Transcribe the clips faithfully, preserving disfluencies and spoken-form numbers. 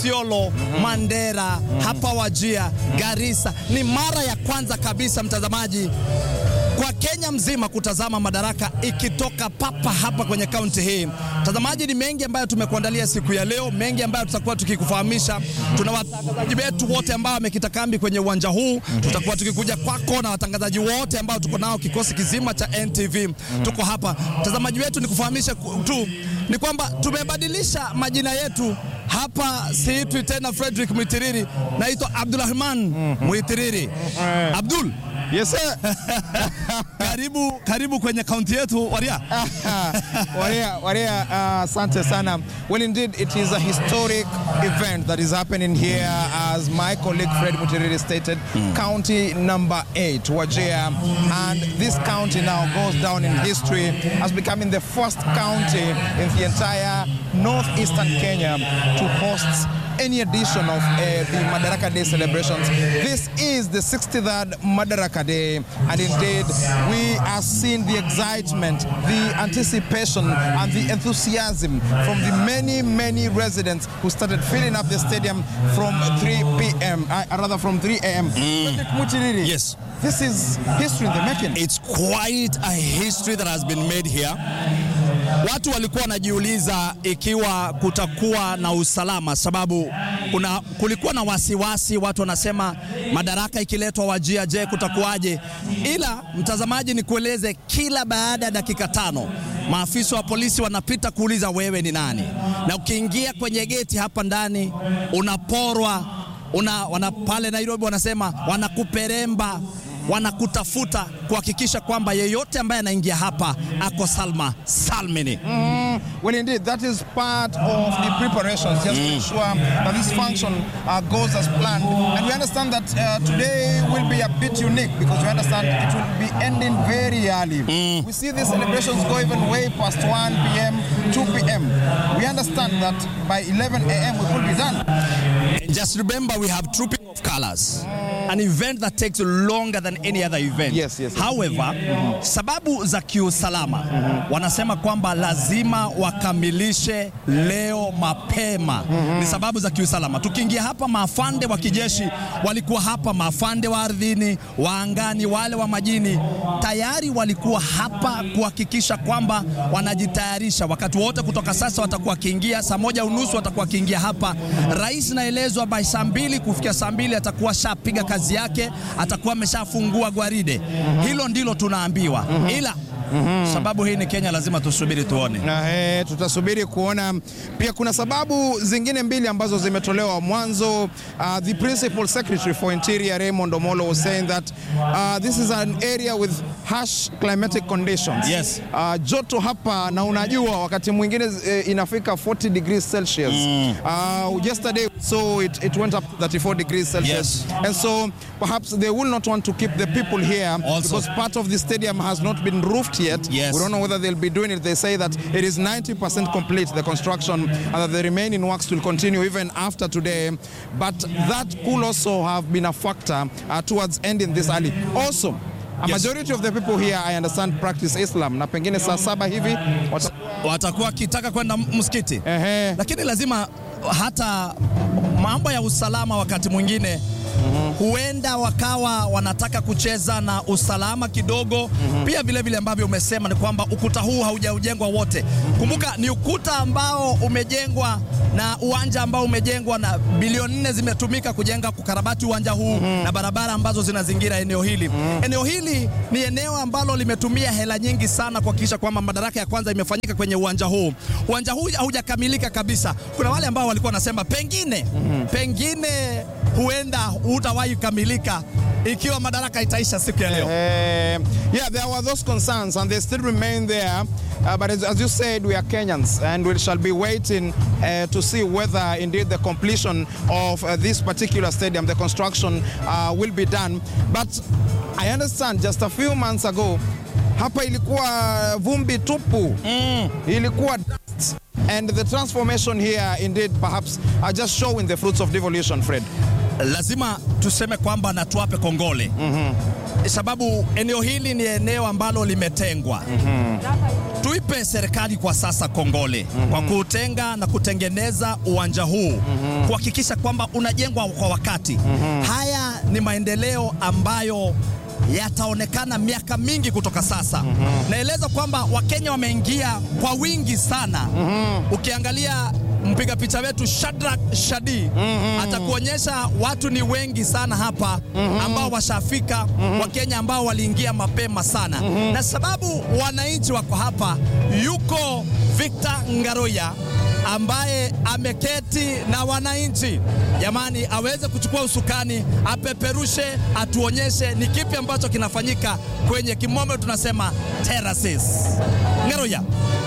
Isiolo, Mandera, hapa Wajir, Garissa. Ni mara ya kwanza kabisa mtazamaji kwa Kenya mzima kutazama Madaraka ikitoka papa hapa kwenye kaunti hii. Mtazamaji, ni mengi ambayo tumekuandalia siku ya leo, mengi ambayo tutakuwa tukikufahamisha. Tuna watangazaji wetu wote ambao wamekita kambi kwenye uwanja huu. Tutakuwa tukikuja kwako na watangazaji wote ambao tuko nao, kikosi kizima cha N T V. Tuko hapa. Mtazamaji wetu, ni kufahamisha tu ni kwamba tumebadilisha majina yetu. Hapa siitwi tena Frederick Mwitiriri, naitwa Abdulrahman Mwitiriri. Abdul. Yes sir. Karibu karibu kwenye kaunti yetu Waria. Waria, Waria, asante uh, sana. Well, indeed it is a historic event that is happening here, as my colleague Fred Mwitiriri stated. mm. County number eight, Wajir, and this county now goes down in history as becoming the first county in the entire northeastern Kenya to host any edition of uh, the Madaraka Day celebrations. This is the sixty-third Madaraka Day, and indeed we are seeing the excitement, the anticipation and the enthusiasm from the many, many residents who started filling up the stadium from three p m, uh, rather from three a m Mm. Yes. This is history in the making. It's quite a history that has been made here. Watu walikuwa wanajiuliza ikiwa kutakuwa na usalama, sababu kuna kulikuwa na wasiwasi. Watu wanasema Madaraka ikiletwa Wajir, je, kutakuwaje? Ila mtazamaji, ni kueleze, kila baada ya dakika tano maafisa wa polisi wanapita kuuliza wewe ni nani, na ukiingia kwenye geti hapa ndani unaporwa. Una, wana pale Nairobi wanasema wanakuperemba, wanakutafuta kuhakikisha kwamba yeyote ambaye anaingia hapa ako salma salmini. Mm, well, indeed, that is part of the preparations, just mm. to ensure that this function uh, goes as planned. And we understand that uh, today will be a bit unique because we understand it will be ending very early. Mm. We see these celebrations go even way past one p m, two p m We understand that by eleven a m we will be done. Just remember, we have trooping of colors. An event that takes longer than any other event. Yes, yes, yes. However, mm-hmm. sababu za kiusalama, mm-hmm. wanasema kwamba lazima wakamilishe leo mapema. Mm-hmm. Ni sababu za kiusalama. Tukiingia hapa, maafande wa kijeshi walikuwa hapa, maafande wa ardhini, wa angani, wale wa majini, tayari walikuwa hapa kuhakikisha kwamba wanajitayarisha. Wakati wote kutoka sasa watakuwa kiingia, saa moja unusu watakuwa kiingia hapa. Rais naelezwa by saa mbili, kufikia saa mbili atakuwa shapiga kazi yake, atakuwa ameshafungua gwaride. Mm-hmm. Hilo ndilo tunaambiwa. Mm-hmm. Ila Mm-hmm. sababu hii ni Kenya, lazima tusubiri tuone. Na eh, tutasubiri kuona. Pia kuna sababu zingine mbili ambazo zimetolewa mwanzo. Uh, the principal secretary for Interior, Raymond Omolo, was saying that uh, this is an area with harsh climatic conditions. Yes. Uh, joto hapa, na unajua wakati mwingine uh, inafika forty degrees Celsius. Mm. Uh, yesterday so it, it went up to thirty-four degrees Celsius. Yes. And so perhaps they will not want to keep the people here also, because part of the stadium has not been roofed yet. Yes. We don't know whether they'll be doing it. They say that it is ninety percent complete, the construction, and that the remaining works will continue even after today. But that could also have been a factor uh, towards ending this early. Also, a yes. majority of the people here, I understand, practice Islam. Na pengine saa saba hivi watakuwa kitaka kwenda msikiti. Ehe. Lakini lazima hata mambo ya usalama wakati mwingine, mm-hmm. huenda wakawa wanataka kucheza na usalama kidogo. Mm-hmm. Pia vile vile ambavyo umesema ni kwamba ukuta huu haujaujengwa wote. Mm-hmm. Kumbuka ni ukuta ambao umejengwa na uwanja ambao umejengwa na bilioni nne zimetumika kujenga kukarabati uwanja huu. Mm-hmm. na barabara ambazo zinazingira eneo hili. Mm-hmm. Eneo hili ni eneo ambalo limetumia hela nyingi sana kuhakikisha kwamba Madaraka ya kwanza imefanyika kwenye uwanja huu. Uwanja huu haujakamilika kabisa. Kuna wale ambao walikuwa wanasema pengine, mm-hmm. pengine huenda hutawahi kamilika ikiwa Madaraka itaisha siku ya leo. Uh, yeah, there were those concerns and they still remain there. Uh, but as, as you said, we are Kenyans and we shall be waiting uh, to see whether indeed the completion of uh, this particular stadium, the construction, uh, will be done. But I understand just a few months ago, hapa ilikuwa vumbi tupu. Mm. Ilikuwa dust. And the transformation here indeed perhaps are just showing the fruits of devolution, Fred. lazima tuseme kwamba na tuwape kongole. Mhm. Sababu eneo hili ni eneo ambalo limetengwa. Mhm. Tuipe serikali kwa sasa kongole mm -hmm. kwa kutenga na kutengeneza uwanja huu mm -hmm. kuhakikisha kwamba unajengwa kwa wakati mm -hmm. Haya ni maendeleo ambayo yataonekana miaka mingi kutoka sasa mm -hmm. Naeleza kwamba Wakenya wameingia kwa wingi sana mm -hmm. Ukiangalia mpiga picha wetu Shadrack Shadi mm -hmm. atakuonyesha watu ni wengi sana hapa mm -hmm. ambao washafika mm -hmm. Wakenya ambao waliingia mapema sana mm -hmm. na sababu wananchi wako hapa, yuko Victor Ngaroya ambaye ameketi na wananchi. Jamani, aweze kuchukua usukani, apeperushe, atuonyeshe ni kipi ambacho kinafanyika kwenye kimombo tunasema terraces. Ngaroya.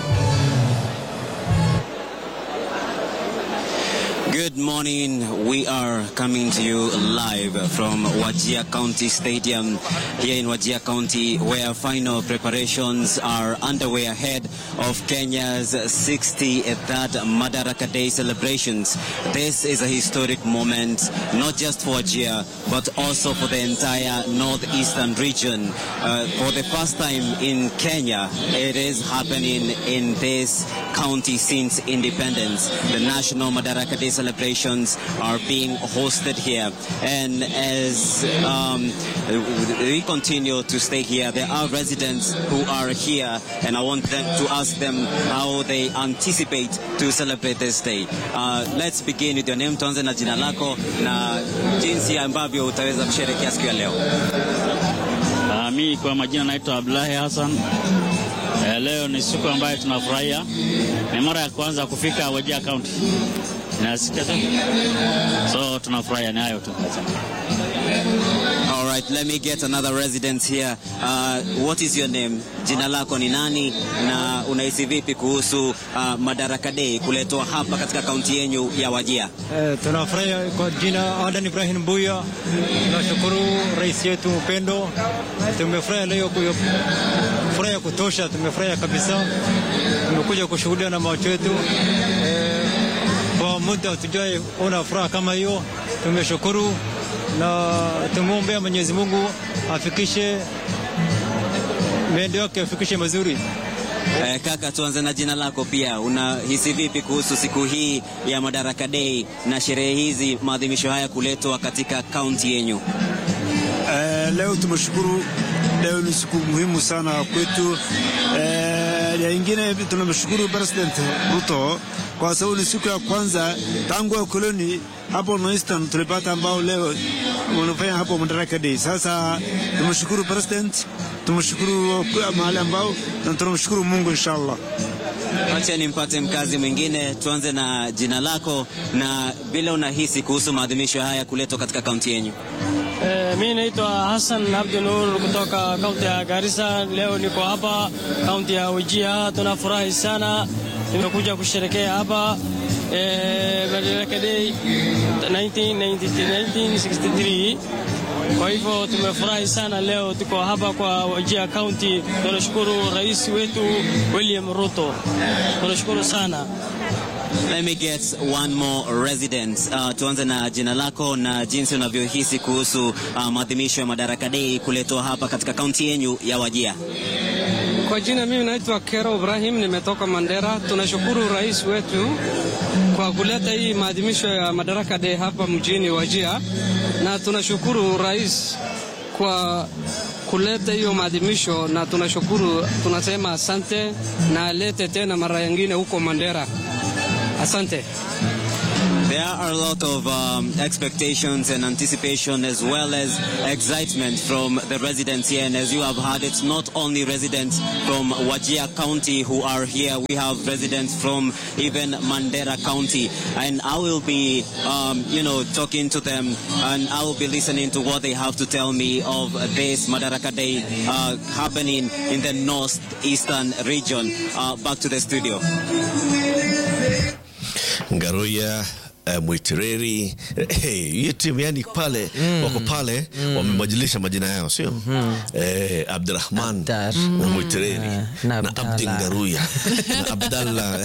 Good morning. We are coming to you live from Wajir County Stadium here in Wajir County, where final preparations are underway ahead of Kenya's sixty-third Madaraka Day celebrations. This is a historic moment, not just for Wajir, but also for the entire northeastern region. Uh, for the first time in Kenya, it is happening in this county since independence. The National Madaraka Day celebrations are being hosted here, and as um, we continue to stay here, there are residents who are here, and I want them to ask them how they anticipate to celebrate this day. Uh, let's begin with your name. Tuanze na jina lako na jinsi ambavyo utaweza kusherehekea siku ya leo. Uh, mimi kwa majina naitwa Abdullahi Hassan. Uh, leo ni siku ambayo tunafurahia. Ni mara ya kwanza kufika Wajir County. Nasikia tu. So tunafurahia ni hayo tu. All right, let me get another resident here. Uh, what is your name? Jina lako ni nani na unahisi vipi kuhusu uh, Madaraka Day kuletwa hapa katika kaunti yenu ya Wajir? Eh, tunafurahia kwa jina Adan Ibrahim Buya. Tunashukuru rais yetu mpendo. Tumefurahia leo kwa furaha kutosha, tumefurahia kabisa. Tumekuja kushuhudia na macho yetu. Eh, kwa muda tujai ona furaha kama hiyo. Tumeshukuru na tumuombea Mwenyezi Mungu afikishe mendo yake, afikishe mazuri. Eh, kaka, tuanze na jina lako pia. Unahisi vipi kuhusu siku hii ya Madaraka Day na sherehe hizi, maadhimisho haya kuletwa katika kaunti yenu? Eh, leo tumeshukuru. Leo ni siku muhimu sana kwetu. Eh, ya ingine tunamshukuru President Ruto kwa sababu ni siku ya kwanza tangu koloni hapo Northeastern tulipata ambao leo wanafanya hapo Madaraka Day. Sasa tumshukuru President, tumshukuru mahali ambao, na tunamshukuru Mungu inshallah. Acha nimpate mkazi mwingine. Tuanze na jina lako na vile unahisi kuhusu maadhimisho haya kuletwa katika kaunti yenu. Eh, mimi naitwa Hassan Abdunur kutoka kaunti ya Garissa. Leo niko hapa kaunti ya Wajir. Tunafurahi sana. Nimekuja kusherehekea hapa eh, Madaraka Day nineteen sixty-three. Kwa hivyo tumefurahi sana leo tuko hapa kwa Wajir County. Tunashukuru rais wetu William Ruto. Tunashukuru sana. Let me get one more resident. Uh, tuanze na jina lako na jinsi unavyohisi kuhusu uh, maadhimisho ya Madaraka Day kuletwa hapa katika kaunti yenu ya Wajir. Kwa jina mimi naitwa Kero Ibrahim, nimetoka Mandera. Tunashukuru rais wetu kwa kuleta hii maadhimisho ya Madaraka Day hapa mjini Wajir, na tunashukuru rais kwa kuleta hiyo maadhimisho, na tunashukuru, tunasema asante na lete tena mara nyingine huko Mandera. Asante. There are a lot of um, expectations and anticipation as well as excitement from the residents here. And as you have heard, it's not only residents from Wajir County who are here. We have residents from even Mandera County. And I will be, um, you know, talking to them, and I will be listening to what they have to tell me of this Madaraka Day uh, happening in the northeastern region. Uh, back to the studio. Ngaroya uh, Mwitireri. Hey, hiyo timu yani pale mm. wako pale mm. wamebadilisha majina yao, sio? Mm-hmm. Eh, Abdurrahman Abdar. na Mwitireri mm. na, na Abdingaruya na Abdallah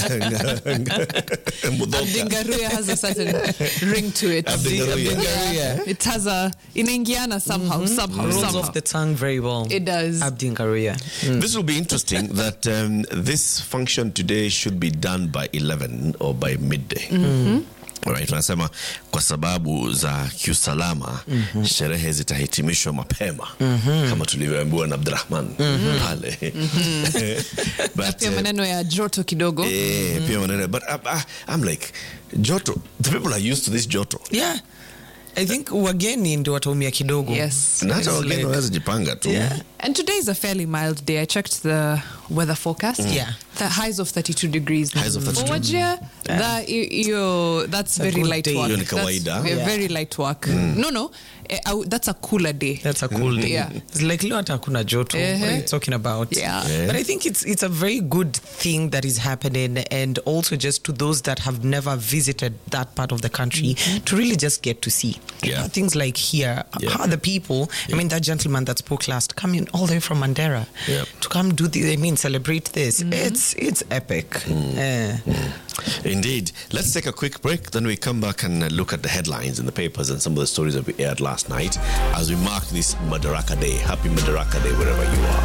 Abdingaruya has a certain ring to it. Abdingaruya. It has a inaingiana somehow mm-hmm. somehow rolls somehow. off the tongue very well. It does. Abdingaruya. Mm. This will be interesting that um, this function today should be done by eleven or by midday. Mm-hmm. Alright, tunasema kwa sababu za kiusalama mm-hmm. sherehe zitahitimishwa mapema mm-hmm. kama tulivyoambiwa na Abdurrahman mm-hmm. pale. Mm-hmm. But pia maneno ya joto kidogo. Eh, mm-hmm. pia maneno but I, I, I'm like joto, the people are used to this joto. Yeah. I think wageni ndio wataumia kidogo. Yes. Na hata wageni wanaweza jipanga tu. Yeah. And today is a fairly mild day. I checked the weather forecast. Mm. Yeah. The highs of thirty-two degrees. Highs of thirty-two. For Wajir, that you that's It's a very good light day. work. Hiyo ni That's kawaida. very, Yeah. very light work. Mm. No, no. Uh, I, that's a cooler day. That's a cool day. Yeah. It's like leo hata hakuna joto. Uh-huh. What are you talking about? Yeah. Yeah. But I think it's it's a very good thing that is happening, and also just to those that have never visited that part of the country mm-hmm. to really just get to see. Yeah. Things like here, Yeah. how the people, Yeah. I mean, that gentleman that spoke last, coming all the way from Mandera Yeah. to come do the, I mean, celebrate this. Mm-hmm. It's it's epic. Mm. Uh, Mm. Indeed. Let's take a quick break, then we come back and uh, look at the headlines in the papers and some of the stories that we aired last night as we mark this Madaraka Day. Happy Madaraka Day wherever you are.